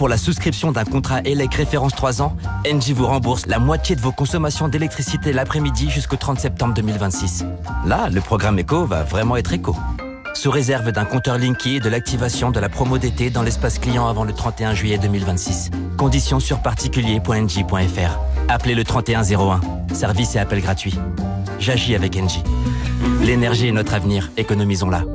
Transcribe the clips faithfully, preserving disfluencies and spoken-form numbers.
Pour la souscription d'un contrat E L E C référence trois ans, Engie vous rembourse la moitié de vos consommations d'électricité l'après-midi jusqu'au trente septembre deux mille vingt-six. Là, le programme éco va vraiment être éco. Sous réserve d'un compteur Linky et de l'activation de la promo d'été dans l'espace client avant le trente et un juillet deux mille vingt-six. Conditions sur particulier point engie point f r. Appelez le trente et un zéro un. Service et appel gratuit. J'agis avec Engie. L'énergie est notre avenir, économisons-la.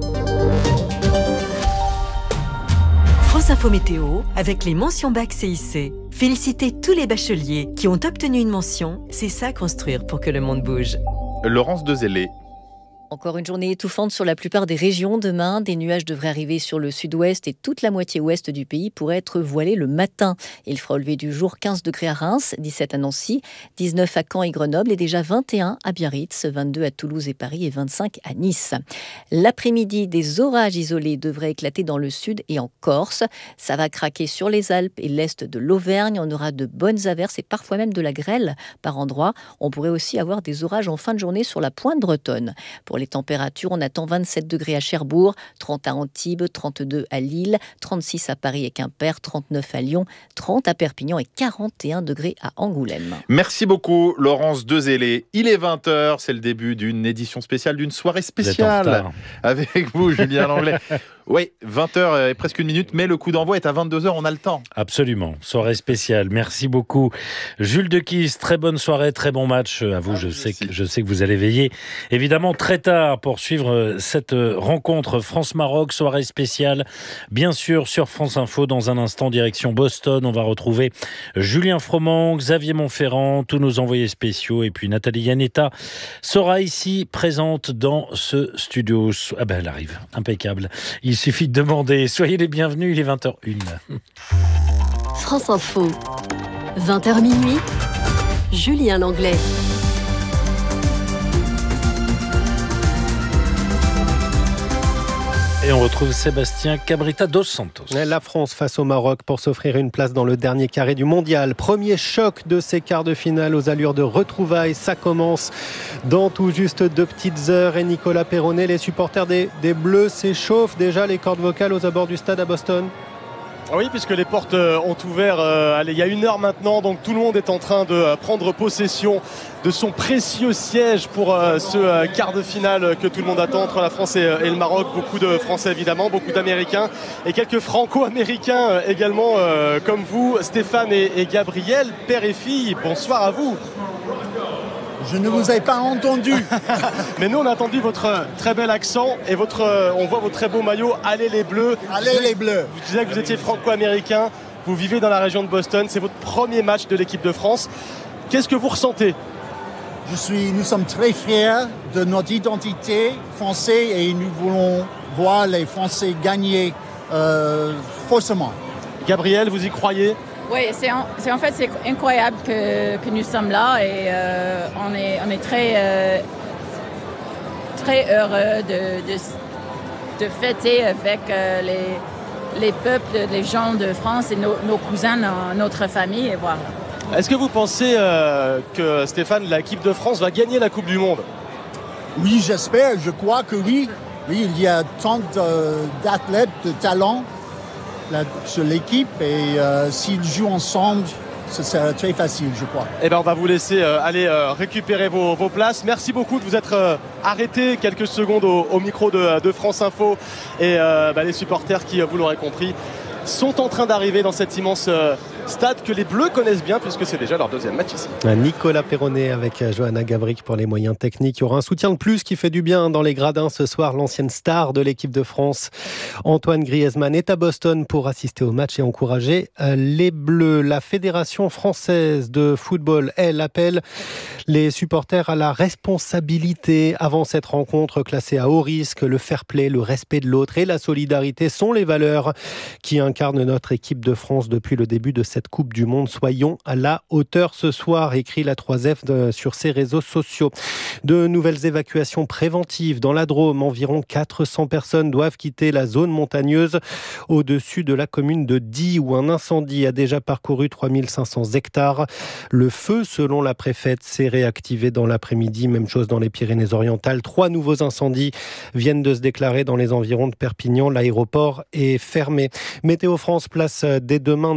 France Info Météo avec les mentions bac C I C. Félicitez tous les bacheliers qui ont obtenu une mention. C'est ça construire pour que le monde bouge. Laurence Dezellé. Encore une journée étouffante sur la plupart des régions demain. Des nuages devraient arriver sur le sud-ouest et toute la moitié ouest du pays pourrait être voilée le matin. Il fera au lever du jour quinze degrés à Reims, dix-sept à Nancy, dix-neuf à Caen et Grenoble et déjà vingt et un à Biarritz, vingt-deux à Toulouse et Paris et vingt-cinq à Nice. L'après-midi, des orages isolés devraient éclater dans le sud et en Corse. Ça va craquer sur les Alpes et l'est de l'Auvergne. On aura de bonnes averses et parfois même de la grêle par endroits. On pourrait aussi avoir des orages en fin de journée sur la pointe bretonne. Pour les températures, on attend vingt-sept degrés à Cherbourg, trente à Antibes, trente-deux à Lille, trente-six à Paris et Quimper, trente-neuf à Lyon, trente à Perpignan et quarante et un degrés à Angoulême. Merci beaucoup Laurence Dezellé. Il est vingt heures, c'est le début d'une édition spéciale, d'une soirée spéciale. Avec vous Julien Langlais. Oui, vingt heures et presque une minute, mais le coup d'envoi est à vingt-deux heures, on a le temps. Absolument, soirée spéciale. Merci beaucoup Jules Dequisse, très bonne soirée, très bon match à vous. Ah, je, sais que, je sais que vous allez veiller évidemment très tard pour suivre cette rencontre France-Maroc, soirée spéciale. Bien sûr sur France Info, dans un instant direction Boston, on va retrouver Julien Froment, Xavier Montferrand, tous nos envoyés spéciaux et puis Nathalie Yanetta sera ici présente dans ce studio. Ah ben elle arrive, impeccable. Il suffit de demander. Soyez les bienvenus, il est vingt heures une. France Info, vingt heures minuit, Julien Langlais. Et on retrouve Sébastien Cabrita dos Santos. La France face au Maroc pour s'offrir une place dans le dernier carré du mondial. Premier choc de ces quarts de finale aux allures de retrouvailles. Ça commence dans tout juste deux petites heures. Et Nicolas Perronnet, les supporters des, des Bleus s'échauffent déjà les cordes vocales aux abords du stade à Boston. Oui, puisque les portes ont ouvert euh, allez, il y a une heure maintenant, donc tout le monde est en train de euh, prendre possession de son précieux siège pour euh, ce euh, quart de finale que tout le monde attend entre la France et, et le Maroc. Beaucoup de Français évidemment, beaucoup d'Américains et quelques Franco-Américains euh, également euh, comme vous, Stéphane et, et Gabriel, père et fille. Bonsoir à vous. Je ne vous avais pas entendu. Mais nous, on a entendu votre très bel accent et votre, on voit vos très beaux maillots. Allez les Bleus. Allez les Bleus. Vous disiez que vous étiez franco-américain. Vous vivez dans la région de Boston. C'est votre premier match de l'équipe de France. Qu'est-ce que vous ressentez ? Je suis, nous sommes très fiers de notre identité française et nous voulons voir les Français gagner euh, faussement. Gabriel, vous y croyez ? Oui, c'est en, c'est en fait c'est incroyable que, que nous sommes là et euh, on est on est très euh, très heureux de, de, de fêter avec euh, les les peuples, les gens de France et nos, nos cousins, notre famille et voilà. Est-ce que vous pensez euh, que Stéphane, l'équipe de France va gagner la Coupe du Monde ? Oui, j'espère, je crois que oui. Oui, il y a tant d'athlètes, de talents là, sur l'équipe et euh, s'ils jouent ensemble, ce sera très facile, je crois. Eh ben, on va vous laisser euh, aller euh, récupérer vos, vos places. Merci beaucoup de vous être euh, arrêté quelques secondes au, au micro de, de France Info. Et euh, bah, les supporters qui, vous l'aurez compris, sont en train d'arriver dans cet immense euh, stade que les Bleus connaissent bien puisque c'est déjà leur deuxième match ici. Nicolas Perronnet avec Johanna Gabrick pour les moyens techniques. Il y aura un soutien de plus qui fait du bien dans les gradins ce soir. L'ancienne star de l'équipe de France, Antoine Griezmann, est à Boston pour assister au match et encourager les Bleus. La Fédération française de football, elle, appelle les supporters à la responsabilité avant cette rencontre classée à haut risque. Le fair play, le respect de l'autre et la solidarité sont les valeurs qui incarnent notre équipe de France depuis le début de cette Coupe du Monde. Soyons à la hauteur ce soir, écrit la trois F de, sur ses réseaux sociaux. De nouvelles évacuations préventives dans la Drôme. Environ quatre cents personnes doivent quitter la zone montagneuse au-dessus de la commune de Die où un incendie a déjà parcouru trois mille cinq cents hectares. Le feu, selon la préfète, s'est réactivé dans l'après-midi. Même chose dans les Pyrénées-Orientales. Trois nouveaux incendies viennent de se déclarer dans les environs de Perpignan. L'aéroport est fermé. Météo France place dès demain